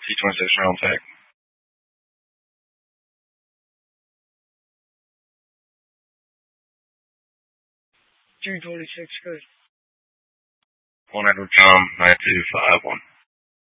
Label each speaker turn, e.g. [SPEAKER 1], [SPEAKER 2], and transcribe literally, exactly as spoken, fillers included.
[SPEAKER 1] T twenty-six round tech.
[SPEAKER 2] T twenty-six, good.
[SPEAKER 1] One Edward Tom, nine two five one.